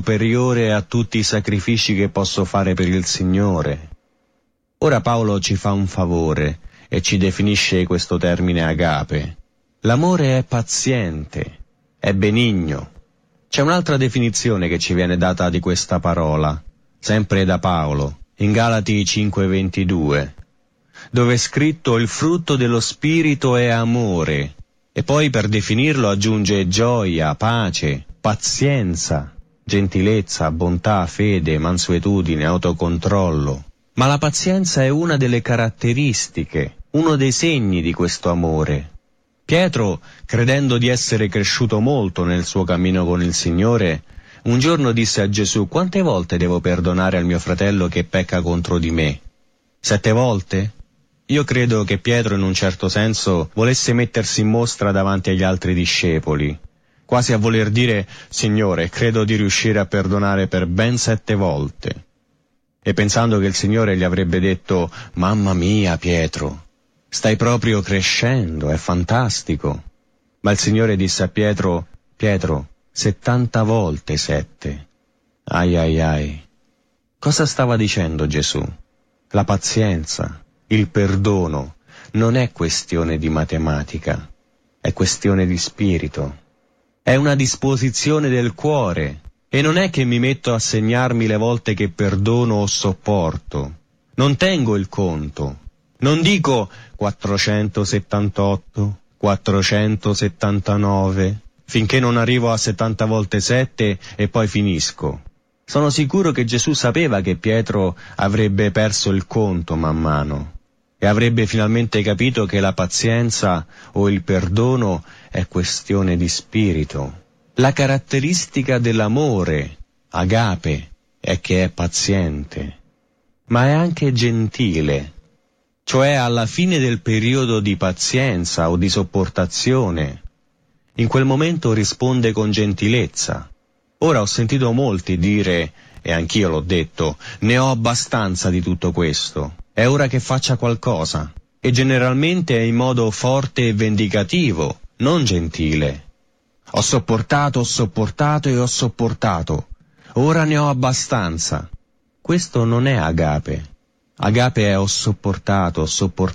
superiore a tutti i sacrifici che posso fare per il Signore. Ora Paolo ci fa un favore e ci definisce questo termine agape. L'amore è paziente, è benigno. C'è un'altra definizione che ci viene data di questa parola, sempre da Paolo, in Galati 5:22, dove è scritto: il frutto dello Spirito è amore, e poi per definirlo aggiunge gioia, pace, pazienza, gentilezza, bontà, fede, mansuetudine, autocontrollo. Ma la pazienza è una delle caratteristiche, uno dei segni di questo amore. Pietro, credendo di essere cresciuto molto nel suo cammino con il Signore, un giorno disse a Gesù: quante volte devo perdonare al mio fratello che pecca contro di me? 7 volte? Io credo che Pietro in un certo senso volesse mettersi in mostra davanti agli altri discepoli, quasi a voler dire: Signore, credo di riuscire a perdonare per ben 7 volte. E pensando che il Signore gli avrebbe detto: mamma mia Pietro, stai proprio crescendo, è fantastico. Ma il Signore disse a Pietro: Pietro, 70 volte 7. Ai ai ai. Cosa stava dicendo Gesù? La pazienza, il perdono, non è questione di matematica, è questione di spirito. È una disposizione del cuore, e non è che mi metto a segnarmi le volte che perdono o sopporto. Non tengo il conto. Non dico 478, 479, finché non arrivo a 70 volte 7 e poi finisco. Sono sicuro che Gesù sapeva che Pietro avrebbe perso il conto man mano e avrebbe finalmente capito che la pazienza o il perdono è questione di spirito. La caratteristica dell'amore, agape, è che è paziente, ma è anche gentile. Cioè alla fine del periodo di pazienza o di sopportazione, in quel momento risponde con gentilezza. Ora ho sentito molti dire, e anch'io l'ho detto, ne ho abbastanza di tutto questo, è ora che faccia qualcosa, e generalmente è in modo forte e vendicativo, non gentile. Ho sopportato e ho sopportato, ora ne ho abbastanza. Questo non è agape. Agape è ho sopportato,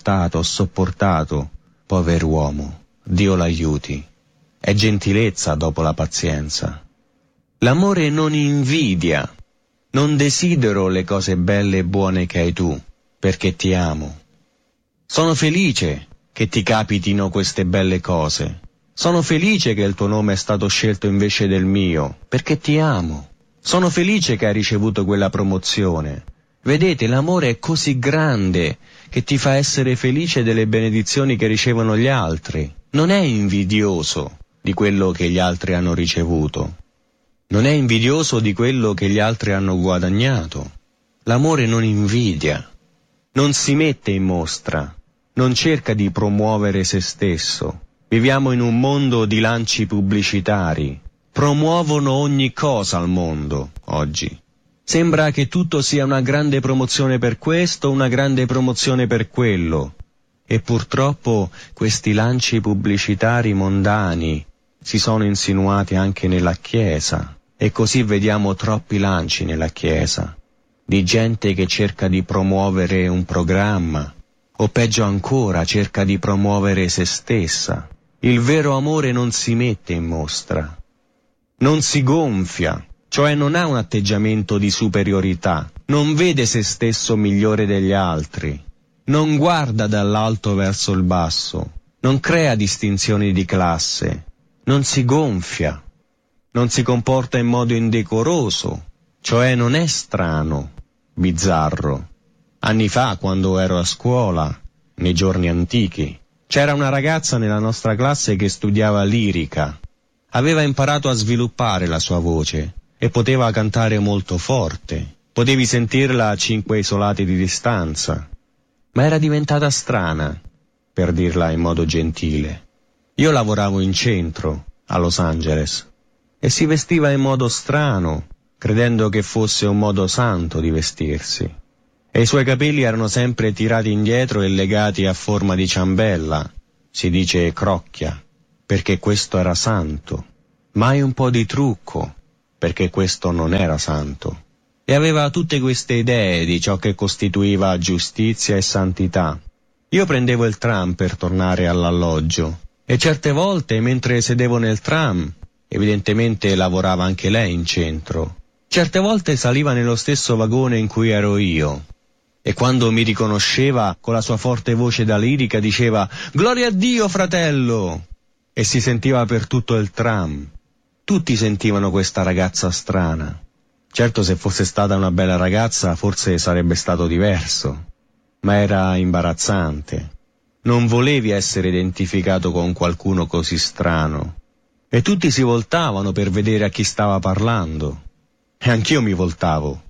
pover'uomo, Dio l'aiuti. È gentilezza dopo la pazienza. L'amore non invidia, non desidero le cose belle e buone che hai tu, perché ti amo. Sono felice che ti capitino queste belle cose. Sono felice che il tuo nome è stato scelto invece del mio, perché ti amo. Sono felice che hai ricevuto quella promozione. Vedete, l'amore è così grande che ti fa essere felice delle benedizioni che ricevono gli altri. Non è invidioso di quello che gli altri hanno ricevuto. Non è invidioso di quello che gli altri hanno guadagnato. L'amore non invidia, non si mette in mostra, non cerca di promuovere se stesso. Viviamo in un mondo di lanci pubblicitari. Promuovono ogni cosa al mondo oggi. Sembra che tutto sia una grande promozione per questo, una grande promozione per quello. E purtroppo questi lanci pubblicitari mondani si sono insinuati anche nella Chiesa. E così vediamo troppi lanci nella Chiesa, di gente che cerca di promuovere un programma, o peggio ancora cerca di promuovere se stessa. Il vero amore non si mette in mostra, non si gonfia, cioè non ha un atteggiamento di superiorità, non vede se stesso migliore degli altri, non guarda dall'alto verso il basso, non crea distinzioni di classe, non si gonfia, non si comporta in modo indecoroso, cioè non è strano, bizzarro. Anni fa, quando ero a scuola, nei giorni antichi, c'era una ragazza nella nostra classe che studiava lirica. Aveva imparato a sviluppare la sua voce e poteva cantare molto forte. Potevi sentirla a 5 isolati di distanza. Ma era diventata strana, per dirla in modo gentile. Io lavoravo in centro, a Los Angeles, e si vestiva in modo strano, credendo che fosse un modo santo di vestirsi. E i suoi capelli erano sempre tirati indietro e legati a forma di ciambella, si dice crocchia, perché questo era santo. Mai un po' di trucco, perché questo non era santo. E aveva tutte queste idee di ciò che costituiva giustizia e santità. Io prendevo il tram per tornare all'alloggio, e certe volte, mentre sedevo nel tram, evidentemente lavorava anche lei in centro. Certe volte saliva nello stesso vagone in cui ero io, e quando mi riconosceva, con la sua forte voce da lirica diceva «Gloria a Dio, fratello!» e si sentiva per tutto il tram. Tutti sentivano questa ragazza strana. Certo, se fosse stata una bella ragazza forse sarebbe stato diverso, ma era imbarazzante. Non volevi essere identificato con qualcuno così strano. E tutti si voltavano per vedere a chi stava parlando. E anch'io mi voltavo.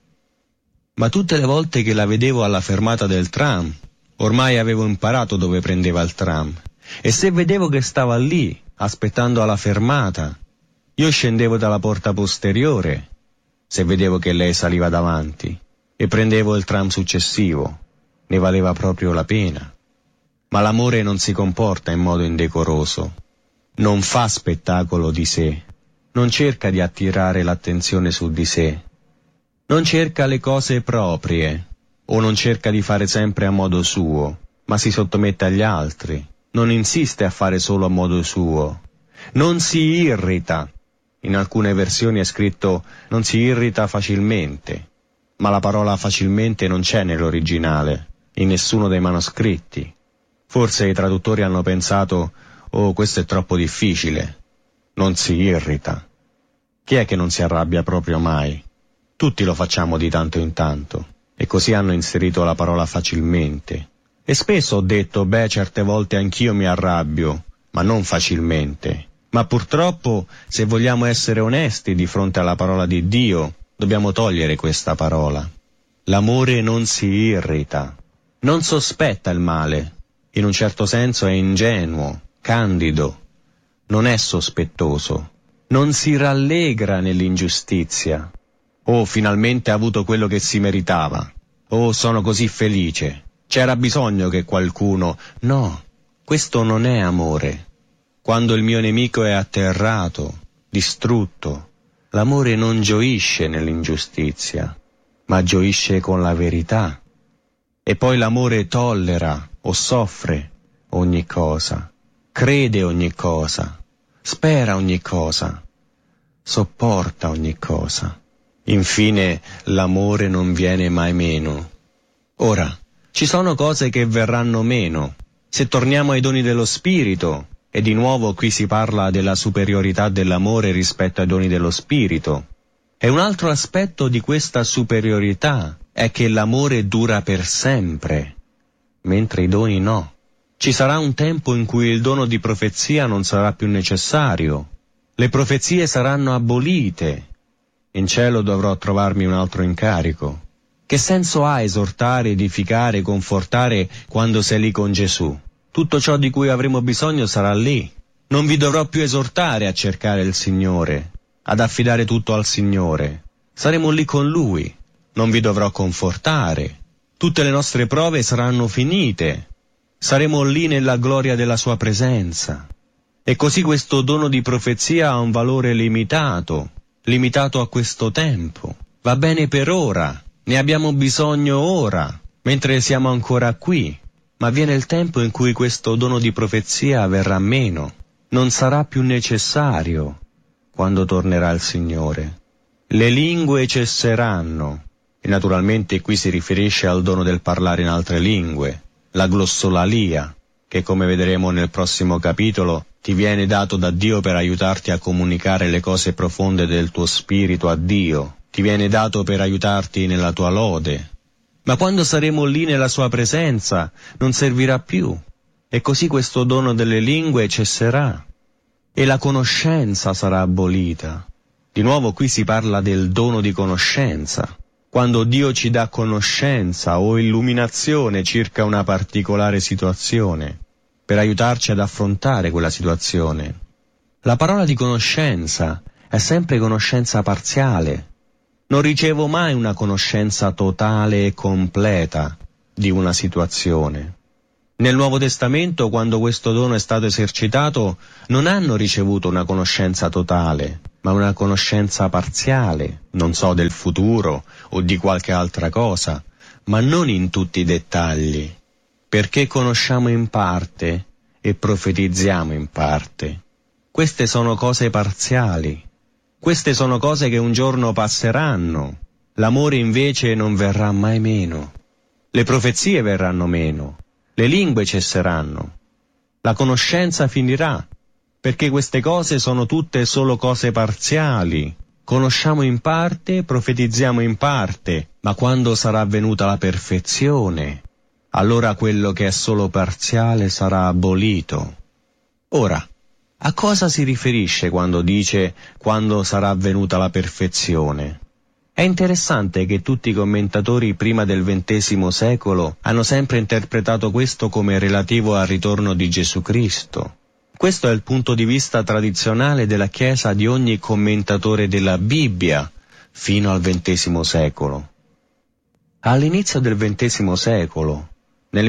Ma tutte le volte che la vedevo alla fermata del tram, ormai avevo imparato dove prendeva il tram. E se vedevo che stava lì, aspettando alla fermata, io scendevo dalla porta posteriore, se vedevo che lei saliva davanti, e prendevo il tram successivo. Ne valeva proprio la pena. Ma l'amore non si comporta in modo indecoroso. Non fa spettacolo di sé. Non cerca di attirare l'attenzione su di sé. Non cerca le cose proprie, o non cerca di fare sempre a modo suo, ma si sottomette agli altri. Non insiste a fare solo a modo suo. Non si irrita. In alcune versioni è scritto non si irrita facilmente, ma la parola facilmente non c'è nell'originale, in nessuno dei manoscritti. Forse i traduttori hanno pensato, oh, questo è troppo difficile. Non si irrita. Chi è che non si arrabbia proprio mai? Tutti lo facciamo di tanto in tanto, e così hanno inserito la parola facilmente. E spesso ho detto, certe volte anch'io mi arrabbio, ma non facilmente. Ma purtroppo, se vogliamo essere onesti di fronte alla parola di Dio, dobbiamo togliere questa parola. L'amore non si irrita, non sospetta il male, in un certo senso è ingenuo, candido, non è sospettoso, non si rallegra nell'ingiustizia. Oh, finalmente ha avuto quello che si meritava. Oh, sono così felice. C'era bisogno che qualcuno... No, questo non è amore. Quando il mio nemico è atterrato, distrutto, l'amore non gioisce nell'ingiustizia, ma gioisce con la verità. E poi l'amore tollera o soffre ogni cosa, crede ogni cosa, spera ogni cosa, sopporta ogni cosa. Infine, l'amore non viene mai meno. Ora, ci sono cose che verranno meno. Se torniamo ai doni dello Spirito, e di nuovo qui si parla della superiorità dell'amore rispetto ai doni dello Spirito, e un altro aspetto di questa superiorità è che l'amore dura per sempre, mentre i doni no. Ci sarà un tempo in cui il dono di profezia non sarà più necessario. Le profezie saranno abolite. In cielo dovrò trovarmi un altro incarico. Che senso ha esortare, edificare, confortare quando sei lì con Gesù? Tutto ciò di cui avremo bisogno sarà lì. Non vi dovrò più esortare a cercare il Signore, ad affidare tutto al Signore. Saremo lì con Lui. Non vi dovrò confortare. Tutte le nostre prove saranno finite. Saremo lì nella gloria della Sua presenza. E così questo dono di profezia ha un valore limitato a questo tempo. Va bene per ora, ne abbiamo bisogno ora, mentre siamo ancora qui. Ma viene il tempo in cui questo dono di profezia verrà meno. Non sarà più necessario quando tornerà il Signore. Le lingue cesseranno. E naturalmente qui si riferisce al dono del parlare in altre lingue, la glossolalia, che come vedremo nel prossimo capitolo ti viene dato da Dio per aiutarti a comunicare le cose profonde del tuo spirito a Dio, ti viene dato per aiutarti nella tua lode. Ma quando saremo lì nella Sua presenza non servirà più, e così questo dono delle lingue cesserà, e la conoscenza sarà abolita. Di nuovo qui si parla del dono di conoscenza. Quando Dio ci dà conoscenza o illuminazione circa una particolare situazione, per aiutarci ad affrontare quella situazione. La parola di conoscenza è sempre conoscenza parziale. Non ricevo mai una conoscenza totale e completa di una situazione. Nel Nuovo Testamento, quando questo dono è stato esercitato, non hanno ricevuto una conoscenza totale, ma una conoscenza parziale, non so, del futuro o di qualche altra cosa, ma non in tutti i dettagli, perché conosciamo in parte e profetizziamo in parte. Queste sono cose parziali, queste sono cose che un giorno passeranno, l'amore invece non verrà mai meno, le profezie verranno meno, le lingue cesseranno, la conoscenza finirà, perché queste cose sono tutte solo cose parziali. Conosciamo in parte, profetizziamo in parte, ma quando sarà venuta la perfezione, allora quello che è solo parziale sarà abolito. Ora, a cosa si riferisce quando dice quando sarà venuta la perfezione? È interessante che tutti i commentatori prima del XX secolo hanno sempre interpretato questo come relativo al ritorno di Gesù Cristo. Questo è il punto di vista tradizionale della Chiesa di ogni commentatore della Bibbia fino al XX secolo. All'inizio del XX secolo, nel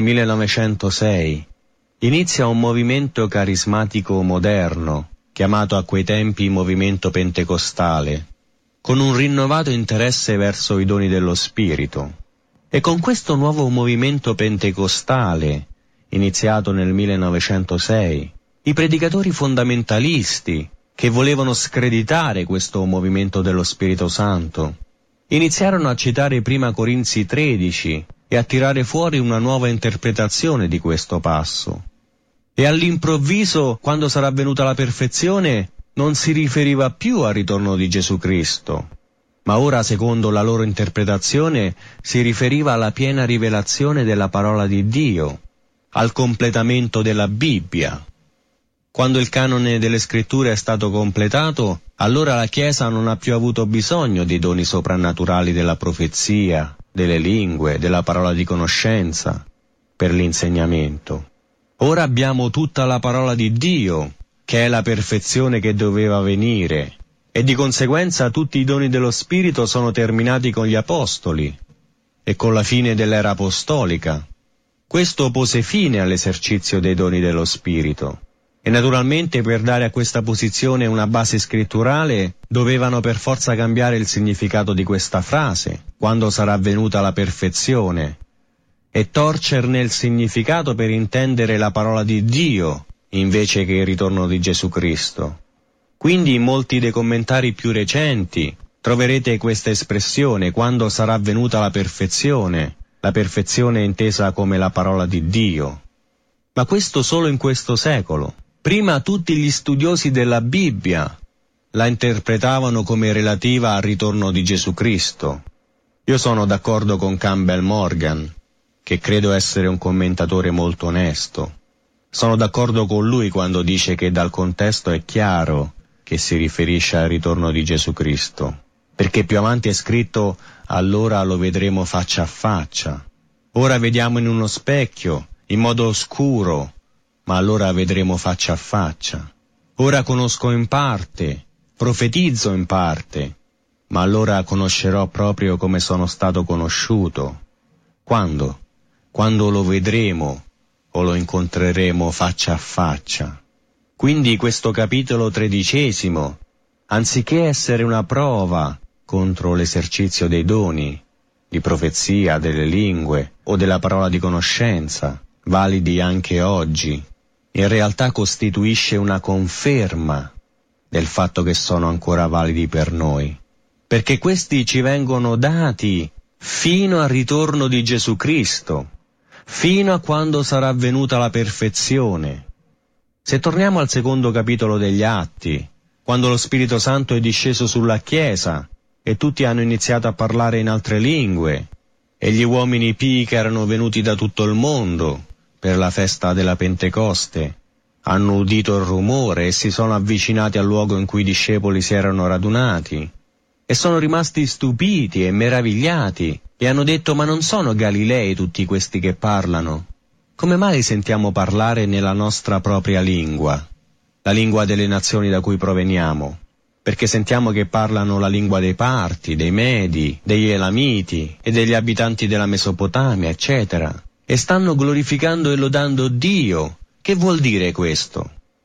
1906, inizia un movimento carismatico moderno, chiamato a quei tempi movimento pentecostale, con un rinnovato interesse verso i doni dello Spirito. E con questo nuovo movimento pentecostale, iniziato nel 1906, i predicatori fondamentalisti, che volevano screditare questo movimento dello Spirito Santo, iniziarono a citare prima Corinzi 13 e a tirare fuori una nuova interpretazione di questo passo. E all'improvviso, quando sarà venuta la perfezione, non si riferiva più al ritorno di Gesù Cristo, ma ora, secondo la loro interpretazione, si riferiva alla piena rivelazione della parola di Dio, al completamento della Bibbia. Quando il canone delle scritture è stato completato, allora la Chiesa non ha più avuto bisogno dei doni soprannaturali della profezia, delle lingue, della parola di conoscenza, per l'insegnamento. Ora abbiamo tutta la parola di Dio, che è la perfezione che doveva venire, e di conseguenza tutti i doni dello Spirito sono terminati con gli Apostoli e con la fine dell'era apostolica. Questo pose fine all'esercizio dei doni dello Spirito. E naturalmente per dare a questa posizione una base scritturale dovevano per forza cambiare il significato di questa frase, quando sarà venuta la perfezione, e torcerne il significato per intendere la parola di Dio invece che il ritorno di Gesù Cristo. Quindi in molti dei commentari più recenti troverete questa espressione, quando sarà venuta la perfezione intesa come la parola di Dio. Ma questo solo in questo secolo. Prima tutti gli studiosi della Bibbia la interpretavano come relativa al ritorno di Gesù Cristo. Io sono d'accordo con Campbell Morgan, che credo essere un commentatore molto onesto. Sono d'accordo con lui quando dice che dal contesto è chiaro che si riferisce al ritorno di Gesù Cristo, perché più avanti è scritto «allora lo vedremo faccia a faccia». Ora vediamo in uno specchio, in modo oscuro, ma allora vedremo faccia a faccia. Ora conosco in parte, profetizzo in parte, ma allora conoscerò proprio come sono stato conosciuto. Quando? Quando lo vedremo o lo incontreremo faccia a faccia. Quindi questo capitolo 13, anziché essere una prova contro l'esercizio dei doni, di profezia, delle lingue o della parola di conoscenza, validi anche oggi, in realtà costituisce una conferma del fatto che sono ancora validi per noi, perché questi ci vengono dati fino al ritorno di Gesù Cristo, fino a quando sarà venuta la perfezione. Se torniamo al secondo capitolo degli Atti, quando lo Spirito Santo è disceso sulla Chiesa e tutti hanno iniziato a parlare in altre lingue, e gli uomini pii che erano venuti da tutto il mondo per la festa della Pentecoste hanno udito il rumore e si sono avvicinati al luogo in cui i discepoli si erano radunati e sono rimasti stupiti e meravigliati e hanno detto: ma non sono Galilei tutti questi che parlano? Come mai li sentiamo parlare nella nostra propria lingua, la lingua delle nazioni da cui proveniamo? Perché sentiamo che parlano la lingua dei Parti, dei Medi, degli Elamiti e degli abitanti della Mesopotamia, eccetera. E stanno glorificando e lodando Dio. Che vuol dire questo?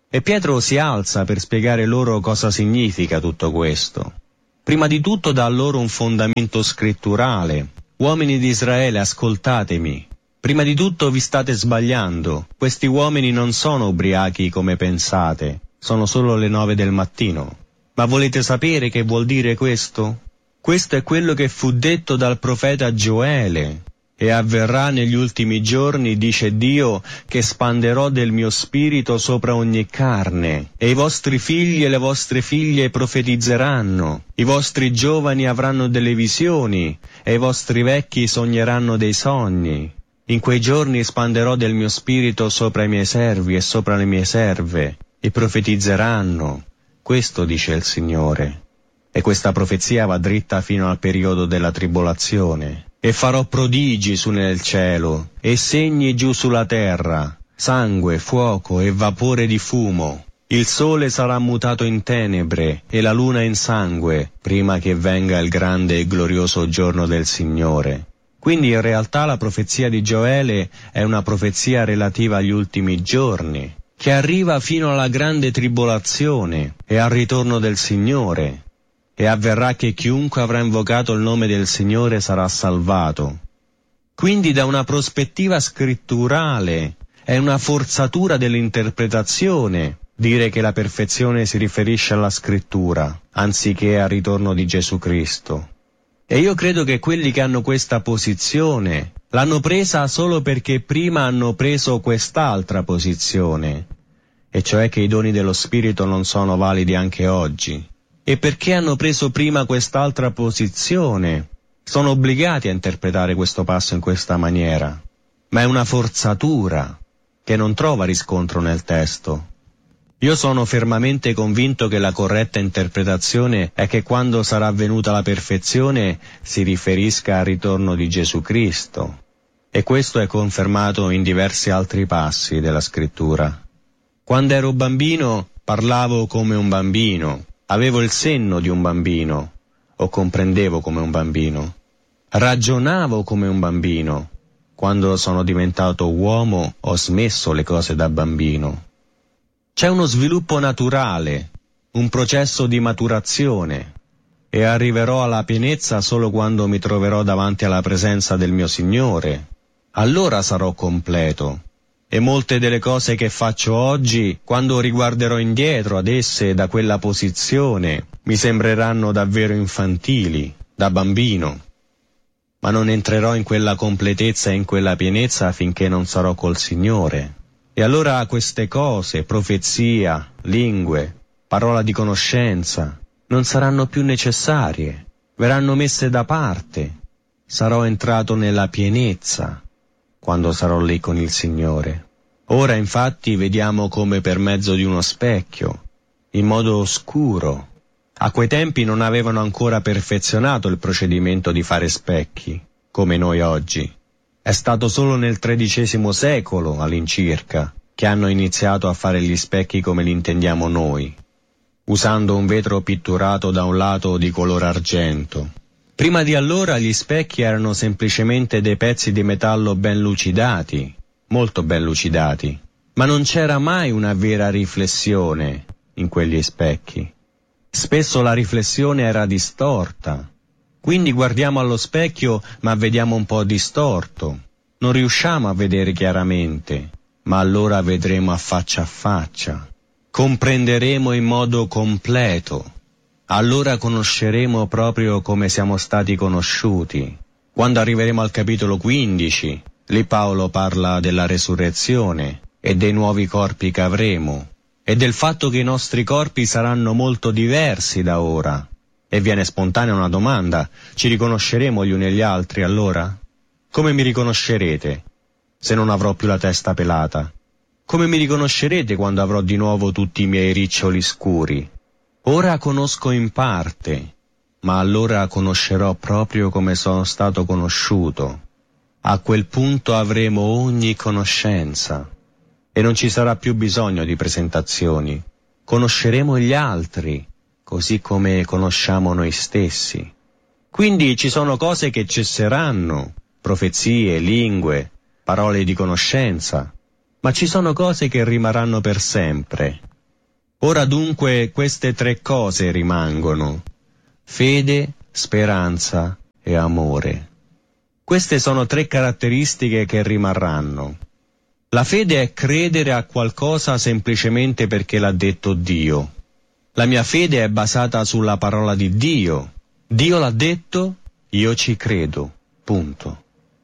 E Pietro si alza per spiegare loro cosa significa tutto questo. Prima di tutto dà loro un fondamento scritturale. Uomini di Israele, ascoltatemi. Prima di tutto vi state sbagliando. Questi uomini non sono ubriachi come pensate. Sono solo le 9 del mattino. Ma volete sapere che vuol dire questo? Questo è quello che fu detto dal profeta Gioele. E avverrà negli ultimi giorni, dice Dio, che spanderò del mio spirito sopra ogni carne, e i vostri figli e le vostre figlie profetizzeranno, i vostri giovani avranno delle visioni, e i vostri vecchi sogneranno dei sogni. In quei giorni spanderò del mio spirito sopra i miei servi e sopra le mie serve, e profetizzeranno. Questo dice il Signore. E questa profezia va dritta fino al periodo della tribolazione. E farò prodigi su nel cielo, e segni giù sulla terra, sangue, fuoco e vapore di fumo. Il sole sarà mutato in tenebre, e la luna in sangue, prima che venga il grande e glorioso giorno del Signore. Quindi in realtà la profezia di Gioele è una profezia relativa agli ultimi giorni, che arriva fino alla grande tribolazione e al ritorno del Signore. E avverrà che chiunque avrà invocato il nome del Signore sarà salvato. Quindi da una prospettiva scritturale è una forzatura dell'interpretazione dire che la perfezione si riferisce alla scrittura, anziché al ritorno di Gesù Cristo. E io credo che quelli che hanno questa posizione l'hanno presa solo perché prima hanno preso quest'altra posizione, e cioè che i doni dello Spirito non sono validi anche oggi. E perché hanno preso prima quest'altra posizione, sono obbligati a interpretare questo passo in questa maniera. Ma è una forzatura che non trova riscontro nel testo. Io sono fermamente convinto che la corretta interpretazione è che quando sarà avvenuta la perfezione si riferisca al ritorno di Gesù Cristo. E questo è confermato in diversi altri passi della Scrittura. Quando ero bambino parlavo come un bambino. Avevo il senno di un bambino, o comprendevo come un bambino. Ragionavo come un bambino. Quando sono diventato uomo ho smesso le cose da bambino. C'è uno sviluppo naturale, un processo di maturazione, e arriverò alla pienezza solo quando mi troverò davanti alla presenza del mio Signore. Allora sarò completo. E molte delle cose che faccio oggi, quando riguarderò indietro ad esse da quella posizione, mi sembreranno davvero infantili, da bambino. Ma non entrerò in quella completezza e in quella pienezza finché non sarò col Signore. E allora queste cose, profezia, lingue, parola di conoscenza, non saranno più necessarie, verranno messe da parte. Sarò entrato nella pienezza quando sarò lì con il Signore. Ora infatti vediamo come per mezzo di uno specchio, in modo oscuro. A quei tempi non avevano ancora perfezionato il procedimento di fare specchi, come noi oggi. È stato solo nel XIII secolo, all'incirca, che hanno iniziato a fare gli specchi come li intendiamo noi, usando un vetro pitturato da un lato di color argento. Prima di allora gli specchi erano semplicemente dei pezzi di metallo ben lucidati, molto ben lucidati, ma non c'era mai una vera riflessione in quegli specchi. Spesso la riflessione era distorta, quindi guardiamo allo specchio ma vediamo un po' distorto, non riusciamo a vedere chiaramente, ma allora vedremo a faccia, comprenderemo in modo completo. Allora conosceremo proprio come siamo stati conosciuti. Quando arriveremo al capitolo 15, lì Paolo parla della resurrezione e dei nuovi corpi che avremo, e del fatto che i nostri corpi saranno molto diversi da ora. E viene spontanea una domanda: ci riconosceremo gli uni e gli altri allora? Come mi riconoscerete se non avrò più la testa pelata? Come mi riconoscerete quando avrò di nuovo tutti i miei riccioli scuri? Ora conosco in parte, ma allora conoscerò proprio come sono stato conosciuto. A quel punto avremo ogni conoscenza e non ci sarà più bisogno di presentazioni. Conosceremo gli altri, così come conosciamo noi stessi. Quindi ci sono cose che cesseranno, profezie, lingue, parole di conoscenza, ma ci sono cose che rimarranno per sempre. Ora dunque queste tre cose rimangono: fede, speranza e amore. Queste sono tre caratteristiche che rimarranno. La fede è credere a qualcosa semplicemente perché l'ha detto Dio. La mia fede è basata sulla parola di Dio. Dio l'ha detto, io ci credo. Punto.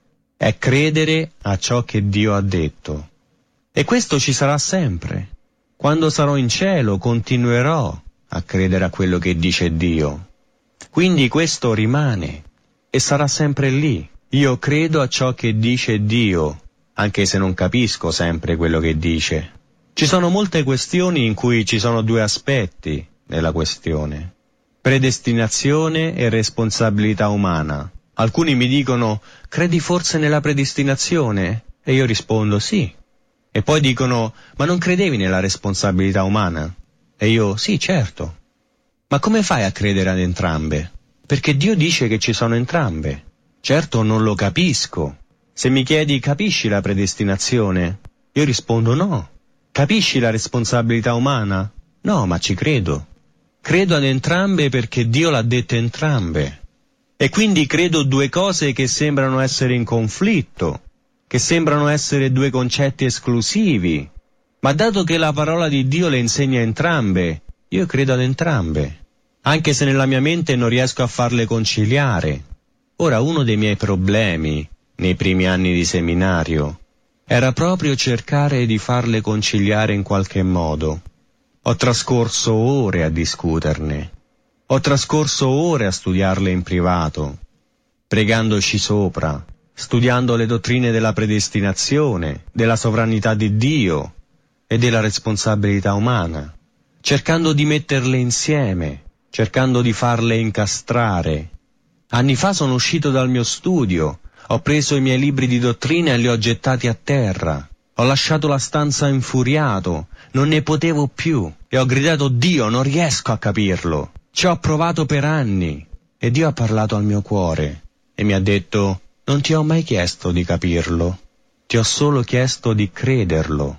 È credere a ciò che Dio ha detto. E questo ci sarà sempre. Quando sarò in cielo continuerò a credere a quello che dice Dio. Quindi questo rimane e sarà sempre lì. Io credo a ciò che dice Dio, anche se non capisco sempre quello che dice. Ci sono molte questioni in cui ci sono due aspetti nella questione: predestinazione e responsabilità umana. Alcuni mi dicono: credi forse nella predestinazione? E io rispondo sì. E poi dicono: ma non credevi nella responsabilità umana? E io: sì, certo. Ma come fai a credere ad entrambe? Perché Dio dice che ci sono entrambe. Certo non lo capisco. Se mi chiedi: capisci la predestinazione? Io rispondo no. Capisci la responsabilità umana? No, ma ci credo. Credo ad entrambe perché Dio l'ha dette entrambe. E quindi credo due cose che sembrano essere in conflitto, che sembrano essere due concetti esclusivi. Ma dato che la parola di Dio le insegna entrambe, io credo ad entrambe, anche se nella mia mente non riesco a farle conciliare. Ora, uno dei miei problemi nei primi anni di seminario era proprio cercare di farle conciliare in qualche modo. Ho trascorso ore a discuterne, ho trascorso ore a studiarle in privato, pregandoci sopra, studiando le dottrine della predestinazione, della sovranità di Dio e della responsabilità umana, cercando di metterle insieme, cercando di farle incastrare. Anni fa sono uscito dal mio studio, ho preso i miei libri di dottrina e li ho gettati a terra. Ho lasciato la stanza infuriato, non ne potevo più, e ho gridato: Dio, non riesco a capirlo. Ci ho provato per anni. E Dio ha parlato al mio cuore e mi ha detto: non ti ho mai chiesto di capirlo, ti ho solo chiesto di crederlo.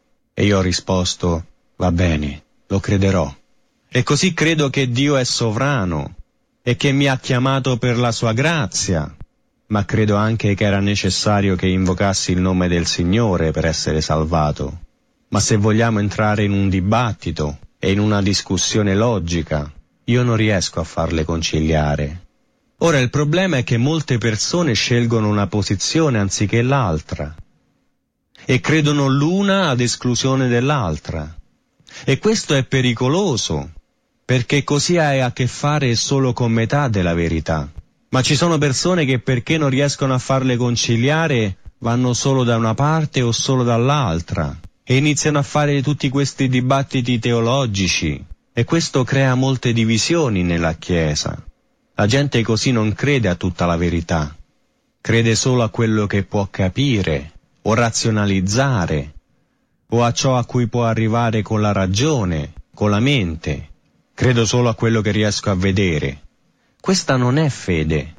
E io ho risposto: va bene, lo crederò. E così credo che Dio è sovrano e che mi ha chiamato per la sua grazia, ma credo anche che era necessario che invocassi il nome del Signore per essere salvato. Ma se vogliamo entrare in un dibattito e in una discussione logica, io non riesco a farle conciliare. Ora il problema è che molte persone scelgono una posizione anziché l'altra e credono l'una ad esclusione dell'altra. E questo è pericoloso, perché così hai a che fare solo con metà della verità. Ma ci sono persone che, perché non riescono a farle conciliare, vanno solo da una parte o solo dall'altra e iniziano a fare tutti questi dibattiti teologici, e questo crea molte divisioni nella Chiesa. La gente così non crede a tutta la verità, crede solo a quello che può capire o razionalizzare, o a ciò a cui può arrivare con la ragione, con la mente. Credo solo a quello che riesco a vedere. Questa non è fede.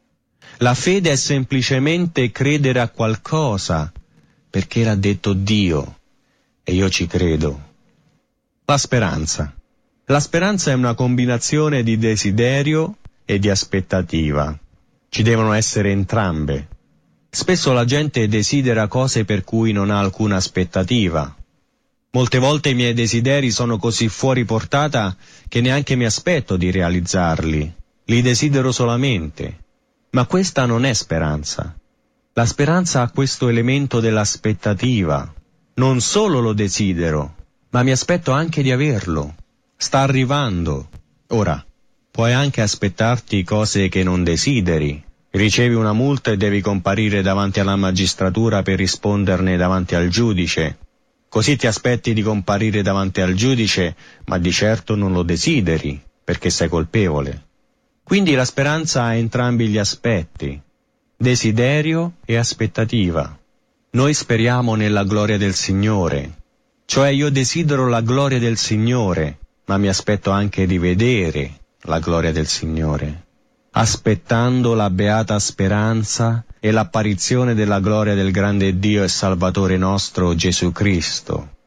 La fede è semplicemente credere a qualcosa perché l'ha detto Dio e io ci credo. La speranza. La speranza è una combinazione di desiderio e di aspettativa. Ci devono essere entrambe. Spesso la gente desidera cose per cui non ha alcuna aspettativa. Molte volte i miei desideri sono così fuori portata che neanche mi aspetto di realizzarli. Li desidero solamente. Ma questa non è speranza. La speranza ha questo elemento dell'aspettativa. Non solo lo desidero, ma mi aspetto anche di averlo. Sta arrivando. Ora, puoi anche aspettarti cose che non desideri. Ricevi una multa e devi comparire davanti alla magistratura per risponderne davanti al giudice. Così ti aspetti di comparire davanti al giudice, ma di certo non lo desideri, perché sei colpevole. Quindi la speranza ha entrambi gli aspetti, desiderio e aspettativa. Noi speriamo nella gloria del Signore, cioè io desidero la gloria del Signore, ma mi aspetto anche di vedere la gloria del Signore, aspettando la beata speranza e l'apparizione della gloria del grande Dio e Salvatore nostro Gesù Cristo.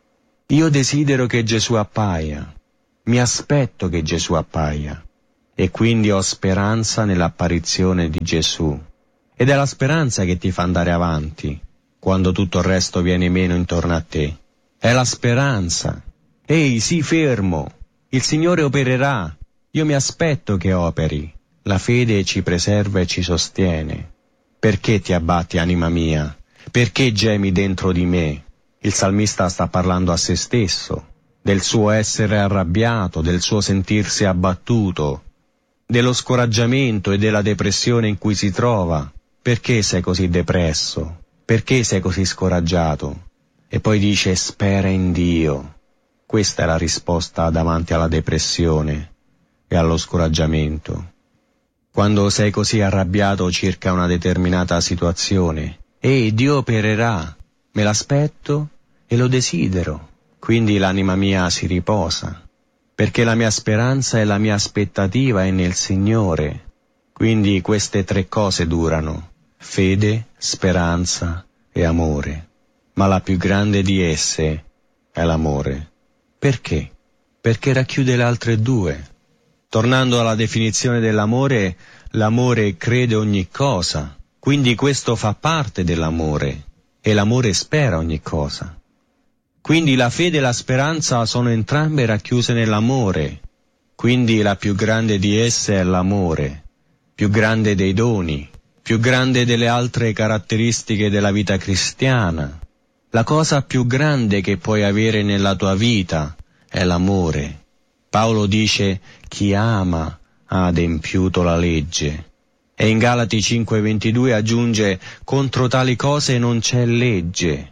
Io desidero che Gesù appaia, mi aspetto che Gesù appaia, e quindi ho speranza nell'apparizione di Gesù. Ed è la speranza che ti fa andare avanti, quando tutto il resto viene meno intorno a te. È la speranza. Ehi, sii fermo, il Signore opererà, io mi aspetto che operi. La fede ci preserva e ci sostiene. Perché ti abbatti, anima mia? Perché gemi dentro di me? Il salmista sta parlando a se stesso, del suo essere arrabbiato, del suo sentirsi abbattuto, dello scoraggiamento e della depressione in cui si trova. Perché sei così depresso? Perché sei così scoraggiato? E poi dice: spera in Dio. Questa è la risposta davanti alla depressione e allo scoraggiamento. Quando sei così arrabbiato circa una determinata situazione, Dio opererà, me l'aspetto e lo desidero. Quindi l'anima mia si riposa, perché la mia speranza e la mia aspettativa è nel Signore. Quindi queste tre cose durano: fede, speranza e amore. Ma la più grande di esse è l'amore. Perché? Perché racchiude le altre due. Tornando alla definizione dell'amore, l'amore crede ogni cosa, quindi questo fa parte dell'amore, e l'amore spera ogni cosa. Quindi la fede e la speranza sono entrambe racchiuse nell'amore, quindi la più grande di esse è l'amore, più grande dei doni, più grande delle altre caratteristiche della vita cristiana. La cosa più grande che puoi avere nella tua vita è l'amore. Paolo dice: chi ama ha adempiuto la legge. E in Galati 5:22 aggiunge: contro tali cose non c'è legge.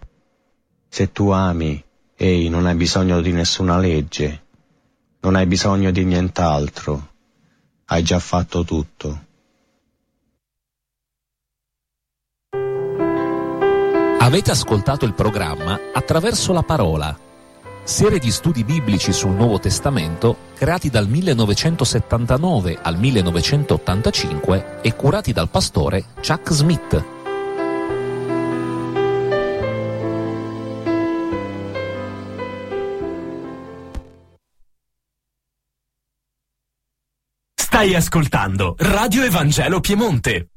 Se tu ami, non hai bisogno di nessuna legge, non hai bisogno di nient'altro, hai già fatto tutto. Avete ascoltato il programma Attraverso la Parola, serie di studi biblici sul Nuovo Testamento creati dal 1979 al 1985 e curati dal pastore Chuck Smith. Stai ascoltando Radio Evangelo Piemonte.